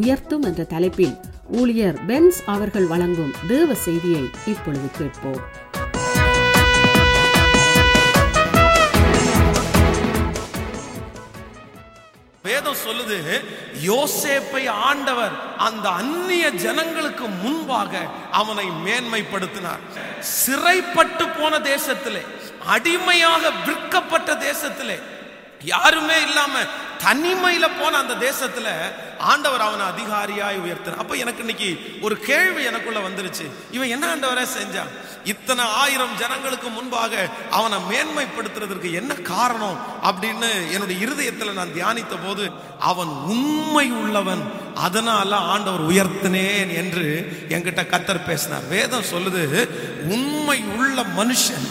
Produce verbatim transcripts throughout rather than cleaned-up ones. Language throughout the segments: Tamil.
உயர்த்தும் என்ற தலைப்பில் ஊழியர் பென்ஸ் அவர்கள் வழங்கும் தேவ செய்தியை இப்பொழுது கேட்போம். வேதம் சொல்லுது, யோசேப்பை ஆண்டவர் அந்த அந்நிய ஜனங்களுக்கு முன்பாக அவனை மேன்மைப்படுத்தினார். சிறைப்பட்டு போன தேசத்திலே, அடிமையாக விற்கப்பட்ட தேசத்திலே, யாருமே இல்லாம தனிமையில போன அந்த தேசத்துல ஆண்டவர் அவனை அதிகாரியாய் உயர்த்தினார். அப்ப எனக்கு இன்னைக்கு ஒரு கேள்வி எனக்குள்ள வந்துருச்சு, இவன் என்ன ஆண்டவரை செஞ்சான்? இத்தனை ஆயிரம் ஜனங்களுக்கு முன்பாக அவனை மேன்மைப்படுத்துறதுக்கு என்ன காரணம் அப்படின்னு என்னுடைய இருதயத்துல நான் தியானித்த போது, அவன் உண்மை உள்ளவன், அதனால ஆண்டவர் உயர்த்தினேன் என்று என்கிட்ட கர்த்தர் பேசினார். வேதம் சொல்லுது, உண்மை உள்ள மனுஷன்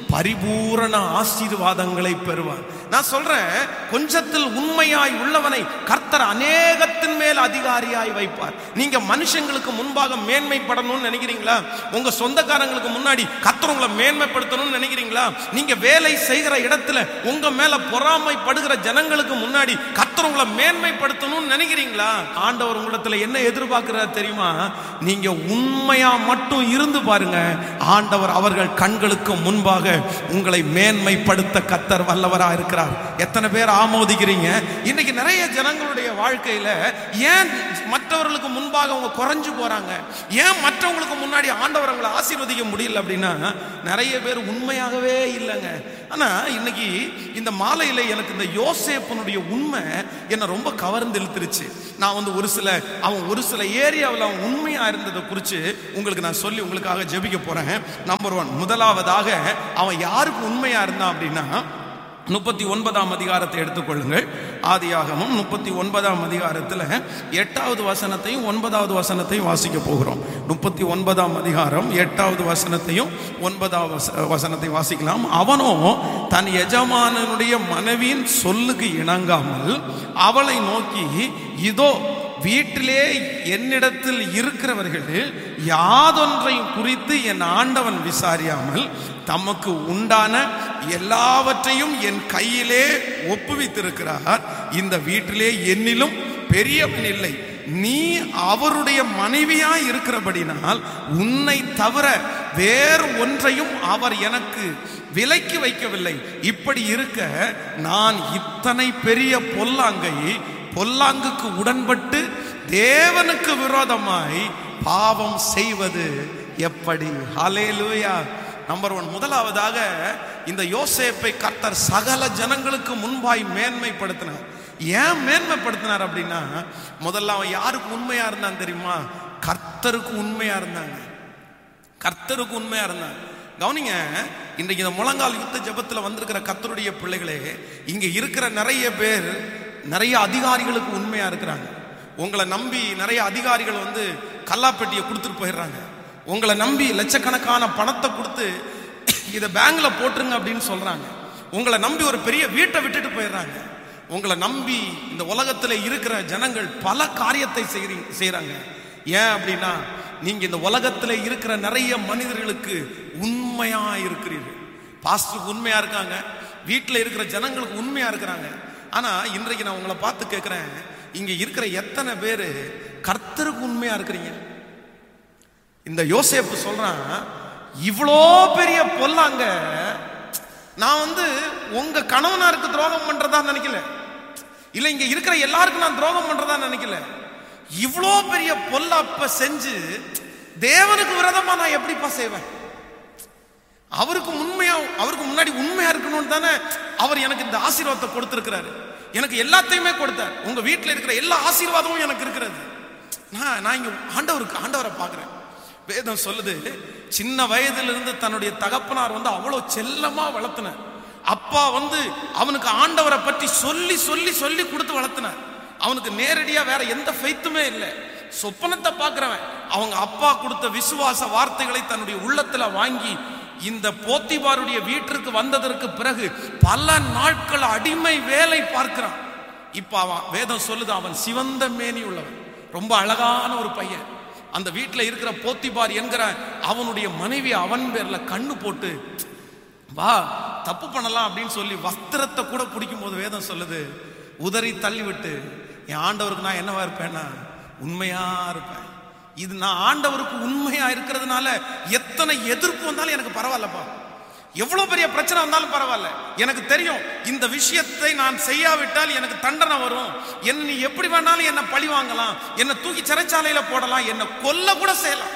பரிபூரண ஆசீர்வாதங்களை பெறுவான். நான் சொல்றேன், கொஞ்சத்தில் உண்மையாய் உள்ளவனை கர்த்தர் அநேகத்தின் மேல் அதிகாரியாய் வைப்பார். நீங்க மனுஷங்களுக்கு முன்பாக மேன்மைப்படணும்னு நினைக்கிறீங்களா? உங்க சொந்தக்காரங்களுக்கு முன்னாடி கர்த்தர் உங்களை மேன்மைப்படுத்தணும்னு நினைக்கிறீங்களா? நீங்க வேலை செய்கிற இடத்துல உங்க மேல பொறாமைப்படுகிற ஜனங்களுக்கு முன்னாடி கர்த்தர் உங்களை மேன்மைப்படுத்தணும்னு நினைக்கிறீங்களா? ஆண்டவர் உங்களிடத்துல என்ன எதிர்பார்க்கிறார் தெரியுமா? நீங்க உண்மையா மட்டும் இருந்து பாருங்க, ஆண்டவர் அவர்கள் கண்களுக்கு முன்பாக உங்களை மேன்மைப்படுத்த கர்த்தர் வல்லவராக இருக்கிறார். எத்தனை பேர் ஆமோதிக்கிறீங்க? இன்னைக்கு நிறைய ஜனங்களுடைய வாழ்க்கையில ஏன் மற்றவர்களுக்கு முன்பாக அவங்க குறைஞ்சு போறாங்க? ஏன் மற்றவங்களுக்கு முன்னாடி ஆண்டவர் அவங்களை ஆசீர்வதிக்க முடியல அப்படின்னா, நிறைய பேர் உண்மையாகவே இல்லைங்க. ஆனா இன்னைக்கு இந்த மாலையில எனக்கு இந்த யோசேப்பனுடைய உண்மை என்ன ரொம்ப கவர்ந்து இழுத்துருச்சு. நான் வந்து ஒரு சில அவன் ஒரு சில ஏரியாவில் அவன் உண்மையா இருந்ததை குறித்து உங்களுக்கு நான் சொல்லி உங்களுக்காக ஜெபிக்க போறேன். நம்பர் ஒன், முதலாவதாக அவன் யாருக்கு உண்மையா இருந்தான் அப்படின்னா, முப்பத்தி ஒன்பதாம் அதிகாரத்தை எடுத்துக்கொள்ளுங்கள். ஆதியாகமம் முப்பத்தி ஒன்பதாம் அதிகாரத்தில் எட்டாவது வசனத்தையும் ஒன்பதாவது வசனத்தையும் வாசிக்க போகிறோம். முப்பத்தி ஒன்பதாம் அதிகாரம் எட்டாவது வசனத்தையும் ஒன்பதாவது வசனத்தை வாசிக்கலாம். அவனோ தன் எஜமானனுடைய மனைவியின் சொல்லுக்கு இணங்காமல் அவளை நோக்கி, இதோ வீட்டிலே என்னிடத்தில் இருக்கிறவர்கள் யாதொன்றையும் குறித்து என் ஆண்டவன் விசாரியாமல் தமக்கு உண்டான எல்லாவற்றையும் என் கையிலே ஒப்புவித்திருக்கிறார். இந்த வீட்டிலே என்னிலும் பெரியவன் இல்லை. நீ அவருடைய மனைவியாய் இருக்கிறபடினால் உன்னை தவிர வேறு ஒன்றையும் அவர் எனக்கு விலைக்கு வைக்கவில்லை. இப்படி இருக்க நான் இத்தனை பெரிய பொல்லாங்கை பொல்லாங்குக்கு உடன்பட்டு தேவனுக்கு விரோதமாய் பாவம் செய்வது எப்படி? ஹல்லேலூயா. நம்பர் ஒன், முதலாவதாக இந்த யோசேப்பை கர்த்தர் சகல ஜனங்களுக்கு முன்பாய் மேன்மைப்படுத்தினார். ஏன் மேன்மைப்படுத்தினார் அப்படின்னா, முதல்ல அவன் யாருக்கு உண்மையா இருந்தான் தெரியுமா? கர்த்தருக்கு உண்மையா இருந்தாங்க. கர்த்தருக்கு உண்மையா இருந்தாங்க. கவனிங்க, இன்றைக்கு இந்த முழங்கால் யுத்த ஜெபத்தில் வந்திருக்கிற கர்த்தருடைய பிள்ளைகளே, இங்க இருக்கிற நிறைய பேர் நிறைய அதிகாரிகளுக்கு உண்மையா இருக்கிறாங்க. உங்களை நம்பி நிறைய அதிகாரிகள் வந்து கல்லாப்பெட்டியை கொடுத்துட்டு போயிடுறாங்க. உங்களை நம்பி லட்சக்கணக்கான பணத்தை கொடுத்து இதை பேங்க்ல போட்டுருங்க அப்படின்னு சொல்றாங்க. உங்களை நம்பி ஒரு பெரிய வீட்டை விட்டுட்டு போயிடுறாங்க. உங்களை நம்பி இந்த உலகத்துல இருக்கிற ஜனங்கள் பல காரியத்தை செய்யறாங்க. ஏன் அப்படின்னா, நீங்க இந்த உலகத்துல இருக்கிற நிறைய மனிதர்களுக்கு உண்மையா இருக்கிறீர்கள். பாஸ்டருக்கு உண்மையா இருக்காங்க, வீட்டில் இருக்கிற ஜனங்களுக்கு உண்மையா இருக்கிறாங்க. ஆனா இன்றைக்கு நான் உங்களை பார்த்து கேட்கிறேன், இங்க இருக்கிற எத்தனை பேரு கர்த்தருக்கு உண்மையா இருக்கிறீங்க? இந்த யோசேப்பு சொல்றான், இவ்வளோ பெரிய பொல்லாங்க நான் வந்து உங்க கணவனாருக்கு துரோகம் பண்றதா நினைக்கல, இல்ல இங்க இருக்கிற எல்லாருக்கும் நான் துரோகம் பண்றதா நினைக்கல. இவ்வளோ பெரிய பொல்லாப்ப செஞ்சு தேவனுக்கு விரோதமா நான் எப்படிப்பா செய்வேன்? அவருக்கு உண்மையா, அவருக்கு முன்னாடி உண்மையா இருக்கணும்னு தானே அவர் எனக்கு இந்த ஆசீர்வாதத்தை கொடுத்திருக்கிறாரு. எனக்கு எல்லாத்தையுமே கொடுத்தார். உங்க வீட்டில் இருக்கிற எல்லா ஆசீர்வாதமும் எனக்கு இருக்கிறது. நான் நான் இங்க ஆண்டவருக்கு ஆண்டவரை பார்க்கிறேன். வேதம் சொல்லுது, சின்ன வயதிலிருந்து தன்னுடைய தகப்பனார் வந்து அவ்வளவு செல்லமா வளர்த்தினார். அப்பா வந்து அவனுக்கு ஆண்டவரை பற்றி சொல்லி சொல்லி சொல்லி கொடுத்து வளர்த்தினார். அவனுக்கு நேரடியா வேற எந்த ஃபெய்த்துமே இல்லை. சொப்பனத்தை பார்க்கிறவன் அவங்க அப்பா கொடுத்த விசுவாச வார்த்தைகளை தன்னுடைய உள்ளத்துல வாங்கி இந்த போத்திபாருடைய வீட்டிற்கு வந்ததற்கு பிறகு பல நாட்கள் அடிமை வேலை பார்க்கிறான். இப்ப அவன் வேதம் சொல்லுது, அவன் சிவந்த மேனி உள்ளவன், ரொம்ப அழகான ஒரு பையன். அந்த வீட்டில் இருக்கிற போத்திபார் என்கிற அவனுடைய மனைவி அவன் பேர்ல கண்ணு போட்டு, வா தப்பு பண்ணலாம் அப்படின்னு சொல்லி வஸ்திரத்தை கூட பிடிக்கும் போது வேதம் சொல்லுது, உதறி தள்ளி விட்டு, என் ஆண்டவருக்கு நான் என்னவா இருப்பேன்னா உண்மையா இருப்பேன். இது நான் ஆண்டவருக்கு உண்மையா இருக்கிறதுனால எத்தனை எதிர்ப்பு வந்தாலும் எனக்கு பரவாயில்லப்பா, எவ்வளவு பெரிய பிரச்சனை வந்தாலும் பரவாயில்ல. எனக்கு தெரியும் இந்த விஷயத்தை நான் செய்யாவிட்டால் எனக்கு தண்டனை வரும். என்ன நீ எப்படி வேணாலும் என்ன பழி வாங்கலாம், என்ன தூக்கி சிறைச்சாலையில போடலாம், என்ன கொல்ல கூட செய்யலாம்,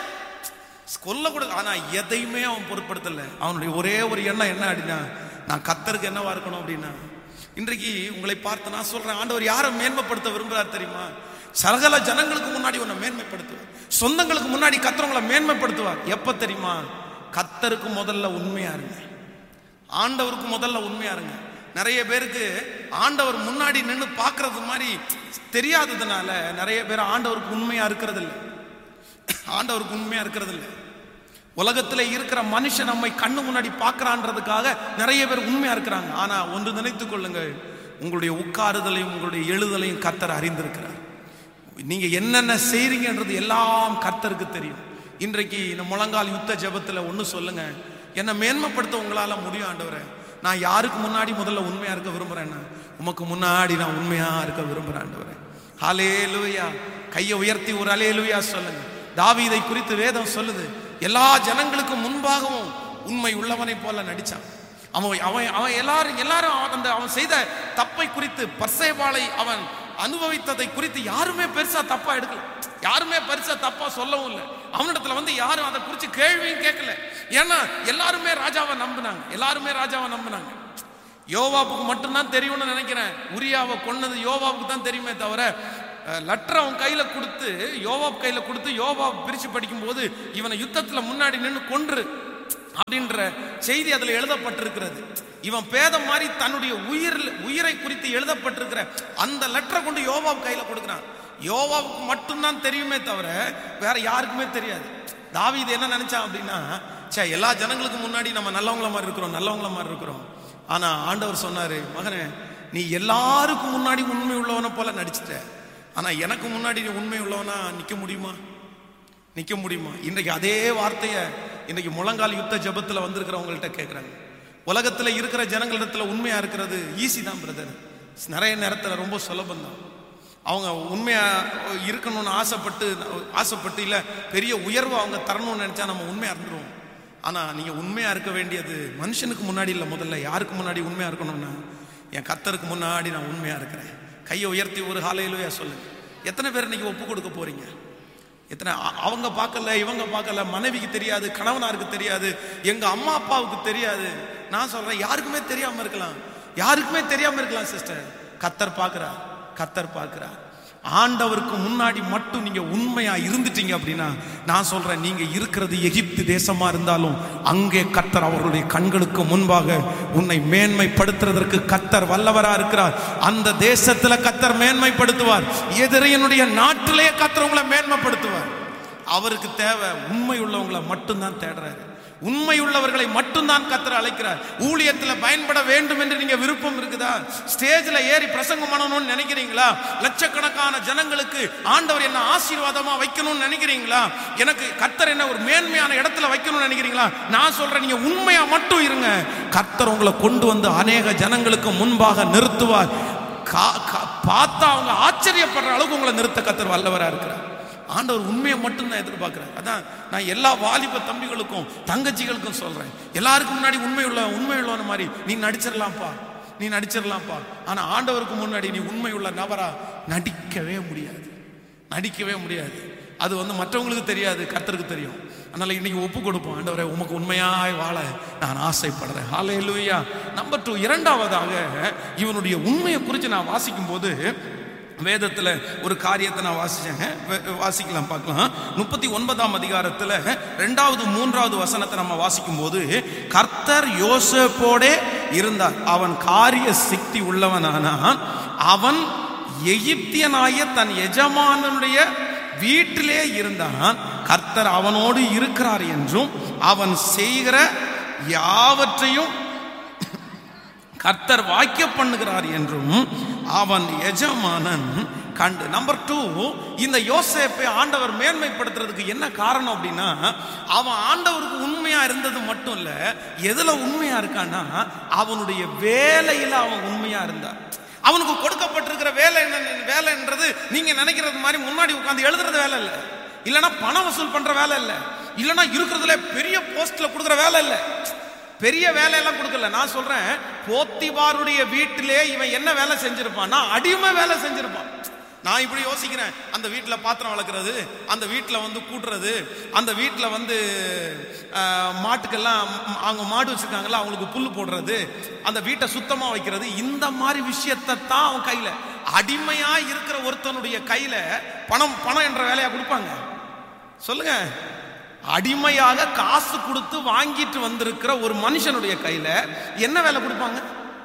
கொல்ல கூட. ஆனா எதையுமே அவன் பொருட்படுத்தல. அவனுடைய ஒரே ஒரு எண்ணம் என்ன அப்படின்னா, நான் கர்த்தருக்கு என்னவா இருக்கணும் அப்படின்னா. இன்றைக்கு உங்களை பார்த்து நான் சொல்றேன், ஆண்டவர் யாரை மேன்மைப்படுத்த விரும்புறார் தெரியுமா? சகல ஜனங்களுக்கு முன்னாடி உன்னை மேன்மைப்படுத்துவார், சொந்தங்களுக்கு முன்னாடி கர்த்தர் உங்களை மேன்மைப்படுத்துவார். எப்ப தெரியுமா? கர்த்தருக்கு முதல்ல உண்மையா இருங்க, ஆண்டவருக்கு முதல்ல உண்மையா இருங்க. நிறைய பேருக்கு ஆண்டவர் முன்னாடி நின்று பார்க்கறது மாதிரி தெரியாததுனால நிறைய பேர் ஆண்டவருக்கு உண்மையா இருக்கிறது இல்லை, ஆண்டவருக்கு உண்மையா இருக்கிறது இல்லை. உலகத்தில் இருக்கிற மனுஷன் நம்மை கண்ணு முன்னாடி பார்க்கறான்றதுக்காக நிறைய பேர் உண்மையா இருக்கிறாங்க. ஆனா ஒன்று நினைத்துக் கொள்ளுங்கள், உங்களுடைய உட்காருதலையும் உங்களுடைய எழுதலையும் கர்த்தர் அறிந்திருக்கிறார். நீங்க என்னென்ன செய்றீங்கன்றது எல்லாம் கர்த்தருக்கு தெரியும். இன்றைக்கு இந்த முழங்கால் யுத்த ஜெபத்துல ஒண்ணு சொல்லுங்க, என்னை மேன்மைப்படுத்த உங்களால முடியும் ஆண்டவரே. நான் யாருக்கு முன்னாடி முதல்ல உண்மையா இருக்க விரும்புறேன்னா, உமக்கு முன்னாடி நான் உண்மையா இருக்க விரும்புறேன் ஆண்டவரே. ஹல்லேலூயா. கையை உயர்த்தி ஒரு ஹல்லேலூயா சொல்லுங்க. தாவீதை குறித்து வேதம் சொல்லுது, எல்லா ஜனங்களுக்கும் முன்பாகவும் உண்மை உள்ளவனை போல நடிச்சான். அவன் அவன் அவன் எல்லாரும் எல்லாரும் அந்த அவன் செய்த தப்பை குறித்து, பர்சேபாளை அவன் அனுபவித்ததை குறித்து யாருமே பெருசா தப்பா எடுக்கல, யாருமே பெருசா தப்பா சொல்லவும் இல்லை. அவனிடத்துல வந்து யாரும் அதை குறித்து கேள்வியும் கேட்கல. ஏன்னா எல்லாருமே ராஜாவை நம்பினாங்க, எல்லாருமே ராஜாவை நம்பினாங்க. யோவாபுக்கு மட்டும்தான் தெரியும்னு நினைக்கிறேன், உரியாவை கொன்னது யோவாபுக்கு தான் தெரியுமே தவிர, லெட்டர் அவன் கையில கொடுத்து யோவாப் கையில கொடுத்து யோவாப் பிரிச்சு படிக்கும் போது இவனை யுத்தத்துல முன்னாடி நின்று கொன்று அப்படின்ற செய்தி அதுல எழுதப்பட்டிருக்கிறது. இவன் பேதம் மாதிரி தன்னுடைய உயிர் உயிரை குறித்து எழுதப்பட்டிருக்கிற அந்த லெட்டரை கொண்டு யோவாப் கையில கொடுக்கிறான். யோவாவுக்கு மட்டும்தான் தெரியுமே தவிர வேற யாருக்குமே தெரியாது. தாவீது என்ன நினைச்சான் அப்படின்னா, சே எல்லா ஜனங்களுக்கு முன்னாடி நம்ம நல்லவங்கள மாதிரி இருக்கிறோம், நல்லவங்கள மாதிரி இருக்கிறோம். ஆனா ஆண்டவர் சொன்னாரு, மகனே நீ எல்லாருக்கும் முன்னாடி உண்மை உள்ளவனை போல நடிச்சிட்ட, ஆனா எனக்கு முன்னாடி நீ உண்மை உள்ளவனா நிக்க முடியுமா? நிக்க முடியுமா? இன்றைக்கு அதே வார்த்தைய இன்னைக்கு முழங்கால் யுத்த ஜெபத்துல வந்திருக்கிறவங்கள்ட்ட கேட்கிறாங்க. உலகத்துல இருக்கிற ஜனங்களிடத்துல உண்மையா இருக்கிறது ஈஸி தான் பிரதர், நிறைய நேரத்துல ரொம்ப சுலபம் தான். அவங்க உண்மையா இருக்கணும்னு ஆசைப்பட்டு ஆசைப்பட்டு இல்ல பெரிய உயர்வு அவங்க தரணும்னு நினைச்சா நம்ம உண்மையா இருந்துருவோம். ஆனா நீங்க உண்மையா இருக்க வேண்டியது மனுஷனுக்கு முன்னாடி இல்ல, முதல்ல யாருக்கு முன்னாடி உண்மையா இருக்கணும்னா, என் கர்த்தருக்கு முன்னாடி நான் உண்மையா இருக்கிறேன். கையை உயர்த்தி ஒரு ஹல்லேலூயா சொல்லுங்க. எத்தனை பேர் இன்னைக்கு ஒப்பு கொடுக்க போறீங்க? எத்தனை அவங்க பார்க்கல, இவங்க பார்க்கல, மனைவிக்கு தெரியாது, கணவனாருக்கு தெரியாது, எங்க அம்மா அப்பாவுக்கு தெரியாது. நான் சொல்றேன், யாருக்குமே தெரியாம இருக்கலாம், யாருக்குமே தெரியாம இருக்கலாம் சிஸ்டர். கர்த்தர் பார்க்கிறார், கர்த்தர் பார்க்கிறார். ஆண்டவருக்கு முன்னாடி மட்டும் நீங்க உண்மையா இருந்துட்டீங்க அப்படின்னா, நான் சொல்றேன், நீங்க இருக்கிறது எகிப்து தேசமா இருந்தாலும் அங்கே கர்த்தர் அவர்களுடைய கண்களுக்கு முன்பாக உன்னை மேன்மைப்படுத்துறதற்கு கர்த்தர் வல்லவரா இருக்கிறார். அந்த தேசத்துல கர்த்தர் மேன்மைப்படுத்துவார், எதிரையனுடைய நாட்டிலேயே கர்த்தர் உங்களை மேன்மைப்படுத்துவார். அவருக்கு தேவை உண்மை உள்ளவங்களை மட்டும்தான் தேடுறாரு, உண்மை உள்ளவர்களை மட்டும்தான் கர்த்தர் அழைக்கிறார். ஊழியத்தில் பயன்பட வேண்டும் என்று நீங்க விருப்பம் இருக்குதா? ஸ்டேஜ்ல ஏறி பிரசங்கம் பண்ணணும்னு நினைக்கிறீங்களா? லட்சக்கணக்கான ஜனங்களுக்கு ஆண்டவர் என்ன ஆசீர்வாதமா வைக்கணும்னு நினைக்கிறீங்களா? எனக்கு கர்த்தர் என்ன ஒரு மேன்மையான இடத்துல வைக்கணும்னு நினைக்கிறீங்களா? நான் சொல்றேன், நீங்க உண்மையா மட்டும் இருங்க, கர்த்தர் உங்களை கொண்டு வந்து அநேக ஜனங்களுக்கு முன்பாக நிறுத்துவார். பார்த்தா அவங்க ஆச்சரியப்படுற அளவுக்கு உங்களை நிறுத்த கர்த்தர் வல்லவரா இருக்கிறார். ஆண்டவர் உண்மையை மட்டும்தான் எதிர்பார்க்கிறார். அதான் நான் எல்லா வாலிப தம்பிகளுக்கும் தங்கச்சிகளுக்கும் சொல்றேன், எல்லாருக்கும் முன்னாடி உண்மை உள்ள உண்மை உள்ளவன மாதிரி நீ நடிச்சிடலாம்ப்பா, நீ நடிச்சிடலாம்ப்பா. ஆனா ஆண்டவருக்கு முன்னாடி நீ உண்மை உள்ள நபரா நடிக்கவே முடியாது, நடிக்கவே முடியாது. அது வந்து மற்றவங்களுக்கு தெரியாது, கர்த்தருக்கு தெரியும். அதனால இன்னைக்கு ஒப்பு கொடுப்போம், ஆண்டவரே உமக்கு உண்மையாய் வாழ நான் ஆசைப்படுறேன். ஹல்லேலூயா. நம்பர் டூ, இரண்டாவதாக இவனுடைய உண்மையை குறித்து நான் வாசிக்கும் போது வேதத்துல ஒரு காரியத்தை நான் வாசிச்சேன், வாசிக்கலாம் பார்க்கலாம். முப்பத்தி ஒன்பதாம் அதிகாரத்துல இரண்டாவது மூன்றாவது வசனத்தை நம்ம வாசிக்கும் போது, கர்த்தர் யோசேப்போடே இருந்தார், அவன் காரிய சக்தி உள்ளவனானான், அவன் எகிப்தியனாய தன் எஜமானுடைய வீட்டிலே இருந்தான், கர்த்தர் அவனோடு இருக்கிறார் என்றும் அவன் செய்கிற யாவற்றையும் கர்த்தர் வாக்கிய பண்ணுகிறார் என்றும் அவன் எஜமானன் கண்டு. நம்பர் டூ, இந்த யோசேப்பை ஆண்டவர் மேன்மைப்படுத்துறதுக்கு என்ன காரணம் அப்படின்னா, அவன் ஆண்டவருக்கு உண்மையா இருந்தது மட்டும் இல்ல, எதுல உண்மையா இருக்கான்னா அவனுடைய வேலையில அவன் உண்மையா இருந்தான். அவனுக்கு கொடுக்கப்பட்டிருக்கிற வேலை என்ன வேலைன்றது நீங்க நினைக்கிறது மாதிரி முன்னாடி உட்கார்ந்து எழுதுறது வேலை இல்லை, இல்லைன்னா பணம் வசூல் பண்ற வேலை இல்லை, இல்லைன்னா இருக்கிறதுல பெரிய போஸ்ட்ல கொடுக்குற வேலை இல்லை. பெரிய வேலையெல்லாம் கொடுக்கல. நான் சொல்றேன், போத்திபாருடைய வீட்டிலே இவன் என்ன வேலை செஞ்சிருப்பான்? அடிமை வேலை செஞ்சிருப்பான். நான் இப்படி யோசிக்கிறேன், அந்த வீட்டில் பாத்திரம் வளர்க்குறது, அந்த வீட்டில் வந்து கூட்டுறது, அந்த வீட்டில் வந்து மாட்டுக்கெல்லாம் அவங்க மாடு வச்சிருக்காங்களா அவங்களுக்கு புல்லு போடுறது, அந்த வீட்டை சுத்தமா வைக்கிறது, இந்த மாதிரி விஷயத்தை தான் அவன் கையில, அடிமையா இருக்கிற ஒருத்தனுடைய கையில பணம் பணம் என்ற வேலையா கொடுப்பாங்க? சொல்லுங்க. அடிமையாக காசு கொடுத்து வாங்கிட்டு வந்திருக்கிற ஒரு மனுஷனுடைய கையில என்ன வேலை கொடுப்பாங்க?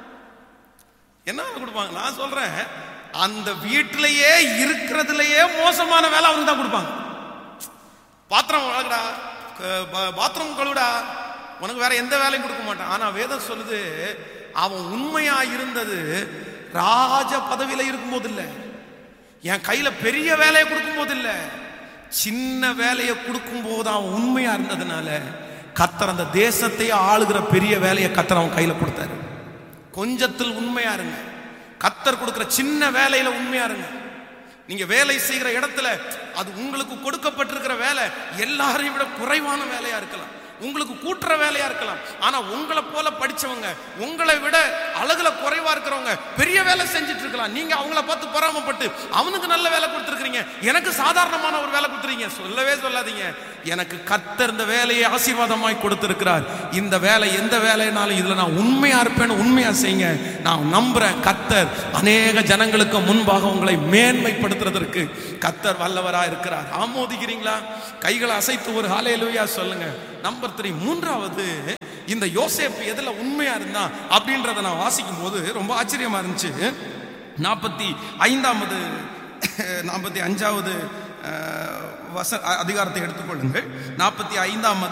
என்ன வேலை கொடுப்பாங்க? நான் சொல்றேன், அந்த வீட்டிலேயே இருக்கிறதுலயே மோசமான வேலை அவனுக்கு தான் கொடுப்பாங்க. பாத்திரம் வளர்க்கடா, பாத்ரூம் கழுவுடா, உனக்கு வேற எந்த வேலையும் கொடுக்க மாட்டான். ஆனா வேதம் சொல்லுது, அவன் உண்மையா இருந்தது ராஜ பதவியில இருக்கும் போது இல்ல, என் கையில பெரிய வேலையை கொடுக்கும் போது இல்ல, சின்ன வேலையை கொடுக்கும் போது அவன் உண்மையா இருந்ததுனால கர்த்தர் அந்த தேசத்தை ஆளுகிற பெரிய வேலையை கர்த்தர் அவன் கையில கொடுத்தாரு. கொஞ்சத்தில் உண்மையா இருங்க, கர்த்தர் கொடுக்கிற சின்ன வேலையில உண்மையா இருங்க. நீங்க வேலை செய்கிற இடத்துல அது உங்களுக்கு கொடுக்கப்பட்டிருக்கிற வேலை எல்லாரையும் விட குறைவான வேலையா இருக்கலாம், உங்களுக்கு கூட்டுற வேலையா இருக்கலாம். ஆனா உங்களை போல படிச்சவங்க, உங்களை விட அழகுல குறைவா இருக்கிறவங்க பெரிய வேலை செஞ்சுட்டு இருக்கலாம். நீங்க அவங்கள பார்த்து பொறாமப்பட்டு அவனுக்கு நல்ல வேலை கொடுத்துருக்கீங்க, எனக்கு சாதாரணமான ஒரு வேலை கொடுத்துருக்கீங்க. சொல்லவே சொல்லாதீங்க. எனக்கு கர்த்தர் இந்த வேலையை ஆசீர்வாதமாய் கொடுத்திருக்கிறார். இந்த வேலை எந்த வேலைனாலும் இதுல நான் உண்மையா இருப்பேன்னு உண்மையா செய்யுங்க. நான் நம்புறேன், கர்த்தர் அநேக ஜனங்களுக்கு முன்பாக உங்களை மேன்மைப்படுத்துறதற்கு கர்த்தர் வல்லவரா இருக்கிறார். ஆமோதிக்கிறீங்களா? கைகளை அசைத்து ஒரு ஹல்லேலூயா சொல்லுங்க. நம்பர் த்ரீ, மூன்றாவது, இந்த யோசேப்பு எதுல உண்மையா இருந்தா அப்படின்றத நான் வாசிக்கும் போது ரொம்ப ஆச்சரியமா இருந்துச்சு. நாற்பத்தி ஐந்தாவது நாற்பத்தி அஞ்சாவது வச அதிகாரத்தை எடுத்துக்கொள்ளுங்கள். நாற்பத்தி ஐந்தாம்